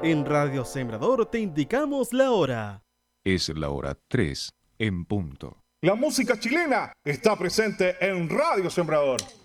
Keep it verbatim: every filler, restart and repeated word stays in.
En Radio Sembrador te indicamos la hora. Es la hora tres en punto. La música chilena está presente en Radio Sembrador.